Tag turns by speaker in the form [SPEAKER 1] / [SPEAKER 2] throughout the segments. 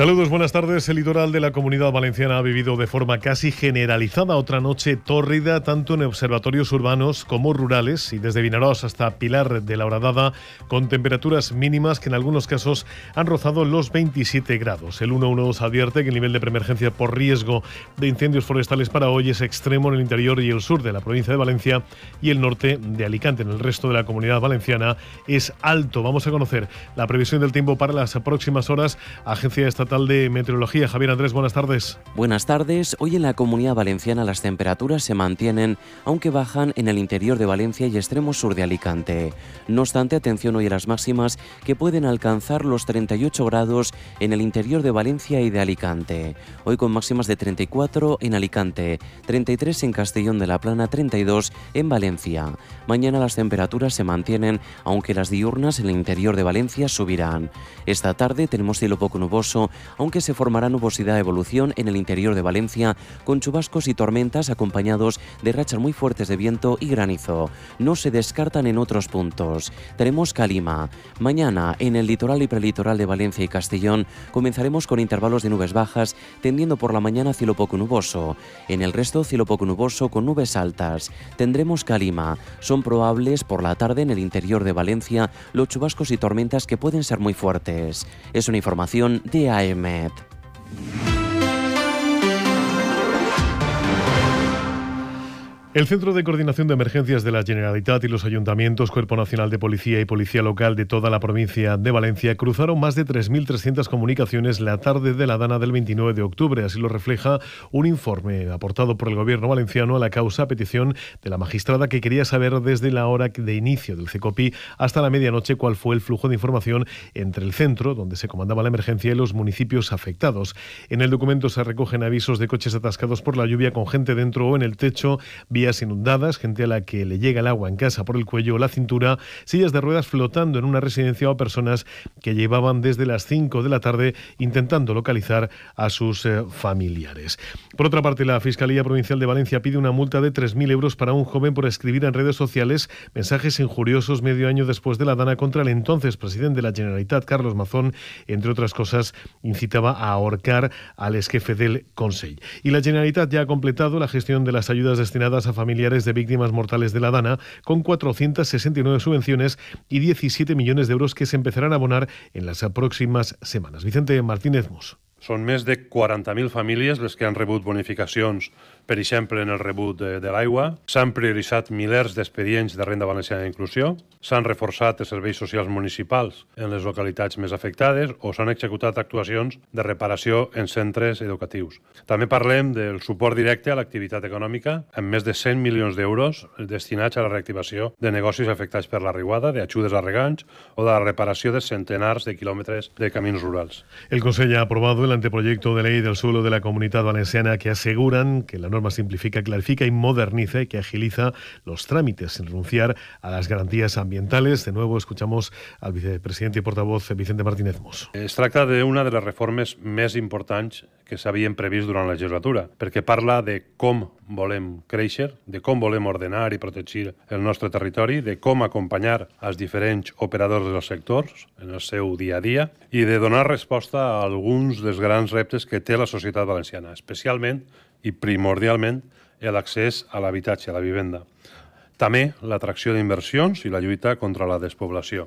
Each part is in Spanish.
[SPEAKER 1] Saludos, buenas tardes. El litoral de la Comunidad Valenciana ha vivido de forma casi generalizada otra noche tórrida, tanto en observatorios urbanos como rurales, y desde Vinaròs hasta Pilar de la Horadada, con temperaturas mínimas que en algunos casos han rozado los 27 grados. El 112 advierte que el nivel de preemergencia por riesgo de incendios forestales para hoy es extremo en el interior y el sur de la provincia de Valencia y el norte de Alicante. En el resto de la Comunidad Valenciana es alto. Vamos a conocer la previsión del tiempo para las próximas horas. Agencia Estatal de Meteorología. Javier Andrés, buenas tardes.
[SPEAKER 2] Buenas tardes. Hoy en la Comunidad Valenciana las temperaturas se mantienen, aunque bajan en el interior de Valencia y extremo sur de Alicante. No obstante, atención hoy a las máximas, que pueden alcanzar los 38 grados en el interior de Valencia y de Alicante. Hoy con máximas de 34 en Alicante, 33 en Castellón de la Plana, 32 en Valencia. Mañana las temperaturas se mantienen, aunque las diurnas en el interior de Valencia subirán. Esta tarde tenemos cielo poco nuboso, aunque se formará nubosidad de evolución en el interior de Valencia, con chubascos y tormentas acompañados de rachas muy fuertes de viento y granizo. No se descartan en otros puntos. Tenemos calima. Mañana, en el litoral y prelitoral de Valencia y Castellón, comenzaremos con intervalos de nubes bajas, tendiendo por la mañana cielo poco nuboso. En el resto, cielo poco nuboso con nubes altas. Tendremos calima. Son probables por la tarde en el interior de Valencia los chubascos y tormentas que pueden ser muy fuertes. Es una información de AEMET.
[SPEAKER 1] El Centro de Coordinación de Emergencias de la Generalitat y los ayuntamientos, Cuerpo Nacional de Policía y Policía Local de toda la provincia de Valencia cruzaron más de 3.300 comunicaciones la tarde de la Dana del 29 de octubre. Así lo refleja un informe aportado por el Gobierno valenciano a la causa a petición de la magistrada, que quería saber desde la hora de inicio del CECOPI hasta la medianoche cuál fue el flujo de información entre el centro, donde se comandaba la emergencia, y los municipios afectados. En el documento se recogen avisos de coches atascados por la lluvia con gente dentro o en el techo, vías inundadas, gente a la que le llega el agua en casa por el cuello o la cintura, sillas de ruedas flotando en una residencia o personas que llevaban desde las 5 de la tarde intentando localizar a sus familiares. Por otra parte, la Fiscalía Provincial de Valencia pide una multa de 3.000 euros para un joven por escribir en redes sociales mensajes injuriosos medio año después de la Dana contra el entonces presidente de la Generalitat, Carlos Mazón. Entre otras cosas, incitaba a ahorcar al exjefe del Consell. Y la Generalitat ya ha completado la gestión de las ayudas destinadas a familiares de víctimas mortales de la Dana, con 469 subvenciones y 17 millones de euros que se empezarán a abonar en las próximas semanas. Vicente Martínez Mus.
[SPEAKER 3] Són més de 40.000 famílies les que han rebut bonificacions, per exemple, en el rebut de l'aigua. S'han prioritzat milers d'expedients de renda valenciana d'inclusió, s'han reforçat els serveis socials municipals en les localitats més afectades o s'han executat actuacions de reparació en centres educatius. També parlem del suport directe a l'activitat econòmica, amb més de 100 milions d'euros destinats a la reactivació de negocis afectats per la riuada, d'ajudes a regants o de la reparació de centenars de quilòmetres de camins rurals.
[SPEAKER 1] El Consell ha aprobado el anteproyecto de ley del suelo de la Comunidad Valenciana, que aseguran que la norma simplifica, clarifica y moderniza y que agiliza los trámites sin renunciar a las garantías ambientales. De nuevo escuchamos al vicepresidente y portavoz Vicente Martínez Mus.
[SPEAKER 3] Es tracta d'una de les reformes més importants que s'havien previst durant la legislatura, perquè parla de com volem créixer, de com volem ordenar i protegir el nostre territori, de com acompanyar els diferents operadors dels sectors en el seu dia a dia i de donar resposta a alguns dels grans reptes que té la societat valenciana, especialment i primordialment l'accés a l'habitatge, a la vivenda. També l'atracció d'inversions i la lluita contra la despoblació.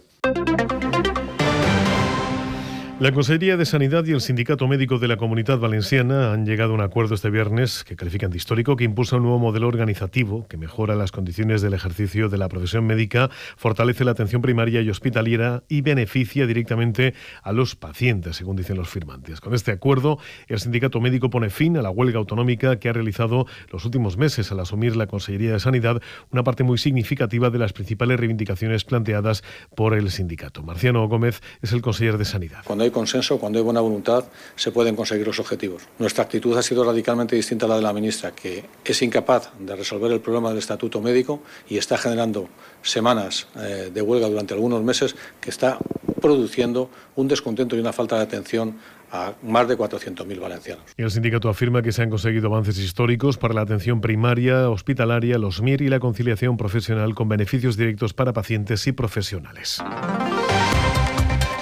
[SPEAKER 1] La Consejería de Sanidad y el Sindicato Médico de la Comunidad Valenciana han llegado a un acuerdo este viernes que califican de histórico, que impulsa un nuevo modelo organizativo que mejora las condiciones del ejercicio de la profesión médica, fortalece la atención primaria y hospitaliera y beneficia directamente a los pacientes, según dicen los firmantes. Con este acuerdo, el Sindicato Médico pone fin a la huelga autonómica que ha realizado los últimos meses al asumir la Consejería de Sanidad, una parte muy significativa de las principales reivindicaciones planteadas por el sindicato. Marciano Gómez es el consejero de Sanidad.
[SPEAKER 4] Cuando hay consenso, cuando hay buena voluntad, se pueden conseguir los objetivos. Nuestra actitud ha sido radicalmente distinta a la de la ministra, que es incapaz de resolver el problema del estatuto médico y está generando semanas de huelga durante algunos meses que está produciendo un descontento y una falta de atención a más de 400.000 valencianos.
[SPEAKER 1] Y el sindicato afirma que se han conseguido avances históricos para la atención primaria, hospitalaria, los MIR y la conciliación profesional con beneficios directos para pacientes y profesionales.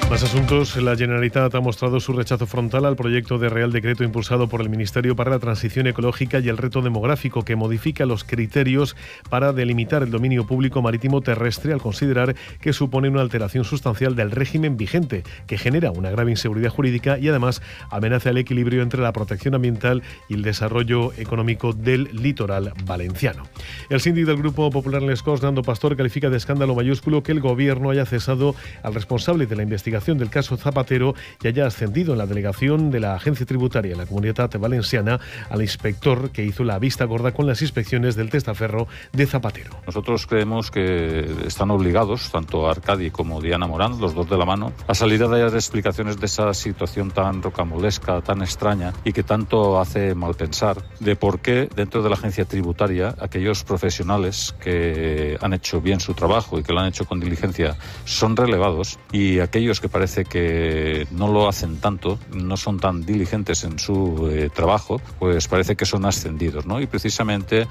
[SPEAKER 1] Más asuntos. La Generalitat ha mostrado su rechazo frontal al proyecto de Real Decreto impulsado por el Ministerio para la Transición Ecológica y el Reto Demográfico, que modifica los criterios para delimitar el dominio público marítimo terrestre al considerar que supone una alteración sustancial del régimen vigente, que genera una grave inseguridad jurídica y además amenaza el equilibrio entre la protección ambiental y el desarrollo económico del litoral valenciano. El síndic del Grupo Popular en Les Corts, Nando Pastor, califica de escándalo mayúsculo que el Gobierno haya cesado al responsable de la investigación del caso Zapatero y haya ascendido en la delegación de la Agencia Tributaria en la Comunidad Valenciana al inspector que hizo la vista gorda con las inspecciones del testaferro de Zapatero.
[SPEAKER 5] Nosotros creemos que están obligados, tanto Arcadi como Diana Morán, los dos de la mano, a salir a dar explicaciones de esa situación tan rocambolesca, tan extraña y que tanto hace mal pensar de por qué dentro de la Agencia Tributaria aquellos profesionales que han hecho bien su trabajo y que lo han hecho con diligencia son relevados y aquellos que parece que no lo hacen tanto, no son tan diligentes en su trabajo, pues parece que son ascendidos, ¿no? Y precisamente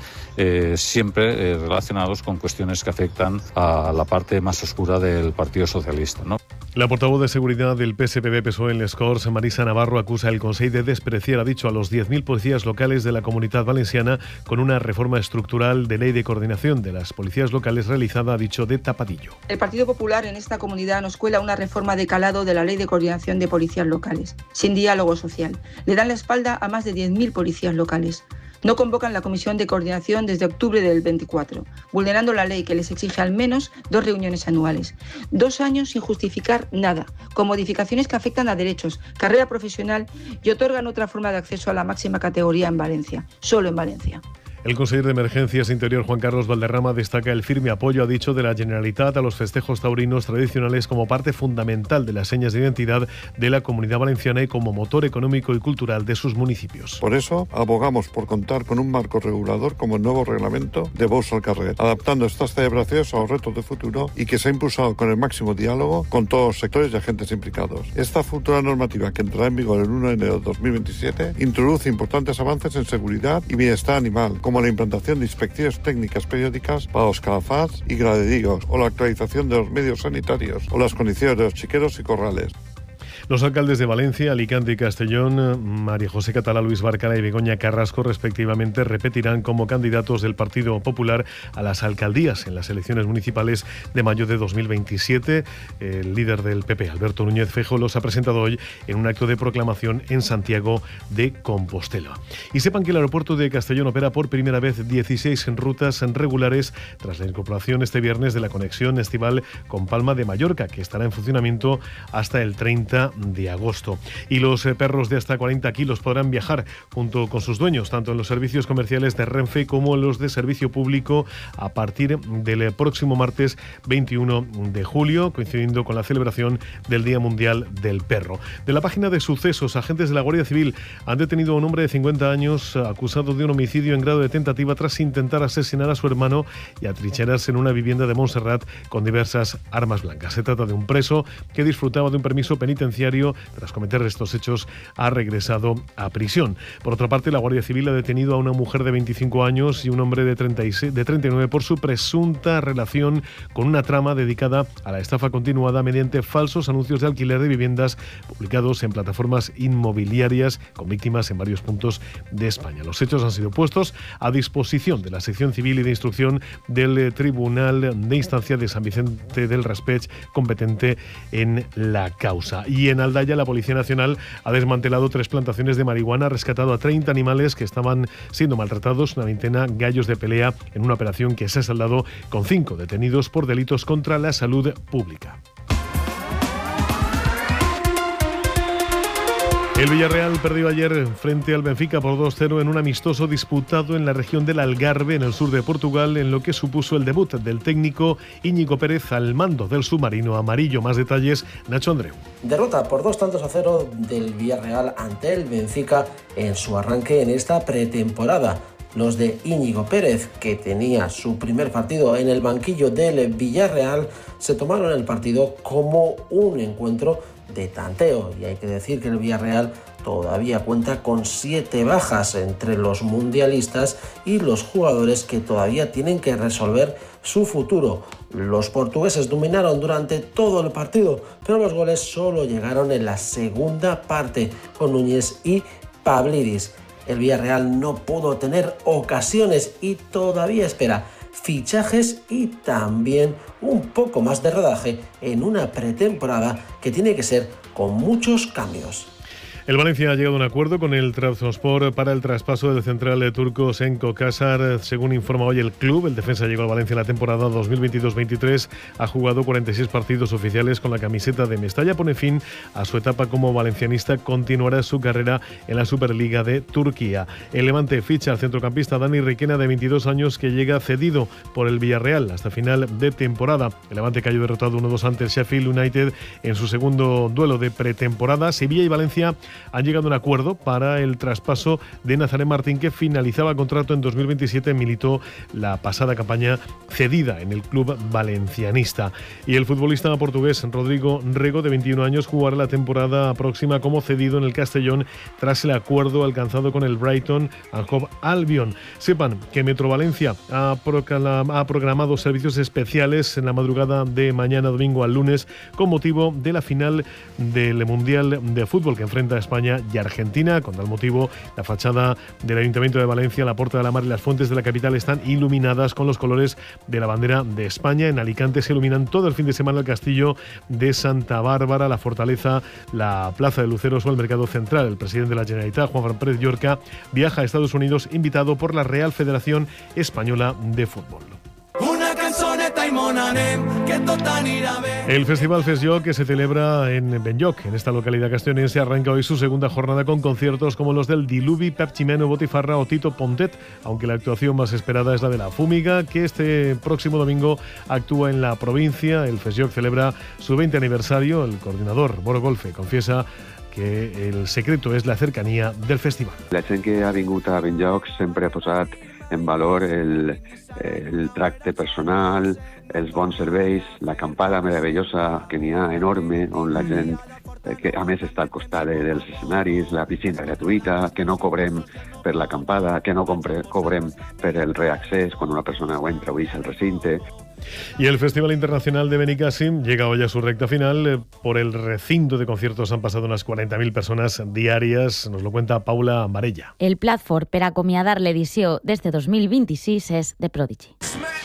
[SPEAKER 5] siempre relacionados con cuestiones que afectan a la parte más oscura del Partido Socialista, ¿no?
[SPEAKER 1] La portavoz de seguridad del PSPB-PSOE en Les Corts, Marisa Navarro, acusa al Consell de despreciar, ha dicho, a los 10.000 policías locales de la Comunidad Valenciana con una reforma estructural de ley de coordinación de las policías locales realizada, ha dicho, de tapadillo.
[SPEAKER 6] El Partido Popular en esta comunidad nos cuela una reforma de calado de la ley de coordinación de policías locales, sin diálogo social. Le dan la espalda a más de 10.000 policías locales. No convocan la comisión de coordinación desde octubre del 24, vulnerando la ley que les exige al menos 2 reuniones anuales. 2 años sin justificar nada, con modificaciones que afectan a derechos, carrera profesional y otorgan otra forma de acceso a la máxima categoría en Valencia, solo en Valencia.
[SPEAKER 1] El consejero de Emergencias Interior, Juan Carlos Valderrama, destaca el firme apoyo, ha dicho, de la Generalitat a los festejos taurinos tradicionales como parte fundamental de las señas de identidad de la Comunidad Valenciana y como motor económico y cultural de sus municipios.
[SPEAKER 7] Por eso, abogamos por contar con un marco regulador como el nuevo reglamento de Bous al Carrer, adaptando estas celebraciones a los retos de futuro y que se ha impulsado con el máximo diálogo con todos los sectores y agentes implicados. Esta futura normativa, que entrará en vigor el 1 de enero de 2027, introduce importantes avances en seguridad y bienestar animal, como la implantación de inspecciones técnicas periódicas para los calafats y graderíos, o la actualización de los medios sanitarios, o las condiciones de los chiqueros y corrales.
[SPEAKER 1] Los alcaldes de Valencia, Alicante y Castellón, María José Catalá, Luis Bárcala y Begoña Carrasco, respectivamente, repetirán como candidatos del Partido Popular a las alcaldías en las elecciones municipales de mayo de 2027. El líder del PP, Alberto Núñez Feijóo, los ha presentado hoy en un acto de proclamación en Santiago de Compostela. Y sepan que el aeropuerto de Castellón opera por primera vez 16 rutas regulares tras la incorporación este viernes de la conexión estival con Palma de Mallorca, que estará en funcionamiento hasta el 30 de agosto. Y los perros de hasta 40 kilos podrán viajar junto con sus dueños, tanto en los servicios comerciales de Renfe como en los de servicio público, a partir del próximo martes 21 de julio, coincidiendo con la celebración del Día Mundial del Perro. De la página de sucesos, agentes de la Guardia Civil han detenido a un hombre de 50 años acusado de un homicidio en grado de tentativa tras intentar asesinar a su hermano y atrincherarse en una vivienda de Montserrat con diversas armas blancas. Se trata de un preso que disfrutaba de un permiso penitenciario. Tras cometer estos hechos, ha regresado a prisión. Por otra parte, la Guardia Civil ha detenido a una mujer de 25 años y un hombre de 39 por su presunta relación con una trama dedicada a la estafa continuada mediante falsos anuncios de alquiler de viviendas publicados en plataformas inmobiliarias con víctimas en varios puntos de España. Los hechos han sido puestos a disposición de la sección civil y de instrucción del Tribunal de Instancia de San Vicente del Raspeig, competente en la causa. Y en Aldaya, la Policía Nacional ha desmantelado 3 plantaciones de marihuana, ha rescatado a 30 animales que estaban siendo maltratados, una veintena gallos de pelea, en una operación que se ha saldado con 5 detenidos por delitos contra la salud pública. El Villarreal perdió ayer frente al Benfica por 2-0 en un amistoso disputado en la región del Algarve, en el sur de Portugal, en lo que supuso el debut del técnico Íñigo Pérez al mando del submarino amarillo. Más detalles, Nacho Andreu.
[SPEAKER 8] Derrota por 2-0 del Villarreal ante el Benfica en su arranque en esta pretemporada. Los de Íñigo Pérez, que tenía su primer partido en el banquillo del Villarreal, se tomaron el partido como un encuentro de tanteo, y hay que decir que el Villarreal todavía cuenta con 7 bajas entre los mundialistas y los jugadores que todavía tienen que resolver su futuro. Los portugueses dominaron durante todo el partido, pero los goles solo llegaron en la segunda parte con Núñez y Pavlidis. El Villarreal no pudo tener ocasiones y todavía espera fichajes y también un poco más de rodaje en una pretemporada que tiene que ser con muchos cambios.
[SPEAKER 1] El Valencia ha llegado a un acuerdo con el Trabzonspor para el traspaso del central turco Cenk Kacar. Según informa hoy el club, el defensa llegó al Valencia en la temporada 2022-23, ha jugado 46 partidos oficiales con la camiseta de Mestalla, pone fin a su etapa como valencianista, continuará su carrera en la Superliga de Turquía. El Levante ficha al centrocampista Dani Requena, de 22 años, que llega cedido por el Villarreal hasta final de temporada. El Levante cayó derrotado 1-2 ante el Sheffield United en su segundo duelo de pretemporada. Sevilla y Valencia han llegado a un acuerdo para el traspaso de Nazaré Martín, que finalizaba contrato en 2027, militó la pasada campaña cedida en el club valencianista. Y el futbolista portugués Rodrigo Rego, de 21 años, jugará la temporada próxima como cedido en el Castellón tras el acuerdo alcanzado con el Brighton and Hove Albion. Sepan que Metro Valencia ha programado servicios especiales en la madrugada de mañana domingo al lunes con motivo de la final del Mundial de Fútbol que enfrenta a España y Argentina. Con tal motivo, la fachada del Ayuntamiento de Valencia, la Puerta de la Mar y las fuentes de la capital están iluminadas con los colores de la bandera de España. En Alicante se iluminan todo el fin de semana el castillo de Santa Bárbara, la fortaleza, la plaza de Luceros o el mercado central. El presidente de la Generalitat, Juan Pérez Llorca, viaja a Estados Unidos invitado por la Real Federación Española de Fútbol. El Festival Fesjoc, que se celebra en Benlloc, en esta localidad castellonense, arranca hoy su segunda jornada con conciertos como los del Diluvi, Pep Chimeno, Botifarra o Tito Pontet, aunque la actuación más esperada es la de La Fúmiga, que este próximo domingo actúa en la provincia. El Fesjoc celebra su 20 aniversario. El coordinador, Boro Golfe, confiesa que el secreto és la cercanía del festival.
[SPEAKER 9] La gent que ha vingut a Benlloc sempre ha posat en valor el tracte personal, els bons serveis, l'acampada meravellosa que n'hi ha enorme, on la gent que a més està al costat dels escenaris, la piscina gratuïta, que no cobrem per l'acampada, que no cobrem per el reaccés quan una persona entra o ix al recinte.
[SPEAKER 1] Y el Festival Internacional de Benicàssim llega hoy a su recta final. Por el recinto de conciertos han pasado unas 40.000 personas diarias. Nos lo cuenta Paula Marella.
[SPEAKER 10] El plat fort per acomiadar l'edició d'este 2026 és The Prodigy.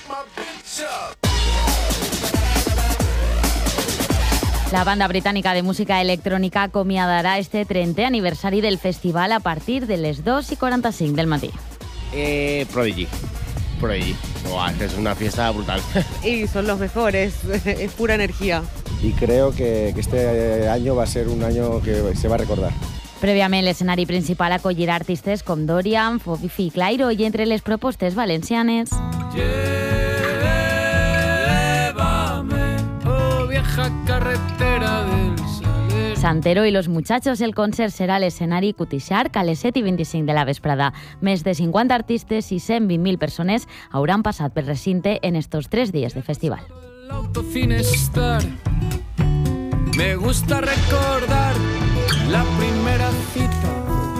[SPEAKER 10] La banda británica de música electrònica acomiadarà este 30è aniversari del festival a partir de les 2:45 del matí.
[SPEAKER 11] Prodigy. Es una fiesta brutal.
[SPEAKER 12] Y son los mejores, es pura energía.
[SPEAKER 11] Y creo que este año va a ser un año que se va a recordar.
[SPEAKER 10] Prèviament, l'escenari principal acollirà artistes com Dorian, Fofifi i Clairo, i entre les propostes valencianes... Llévame, oh vieja carretera del Saler. Santero i los Muchachos. El concert serà a l'escenari Cutixarc a les 7:25 de la vesprada. Més de 50 artistes i 120.000 persones hauran passat pel recinte en estos 3 dies de festival. Me gusta recordar la primera cita.